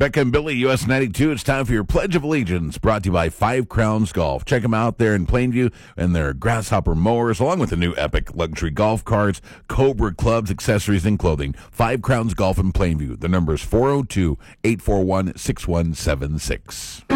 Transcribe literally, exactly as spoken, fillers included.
Becca and Billy, U S ninety-two. It's time for your Pledge of Allegiance, brought to you by Five Crowns Golf. Check them out there in Plainview and their Grasshopper mowers, along with the new Epic luxury golf carts, Cobra clubs, accessories, and clothing. Five Crowns Golf in Plainview. The number is four oh two, eight four one, six one seven six.